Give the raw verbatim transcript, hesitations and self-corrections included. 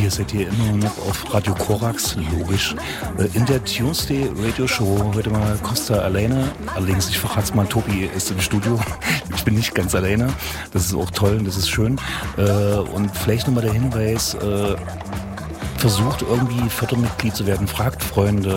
ihr seid hier immer noch auf Radio Korax, logisch. In der Tuesday Radio Show heute mal Costa alleine. Allerdings, ich verrat's mal, Tobi ist im Studio. Ich bin nicht ganz alleine. Das ist auch toll und das ist schön. Und vielleicht nochmal der Hinweis, versucht irgendwie Fördermitglied zu werden, fragt Freunde,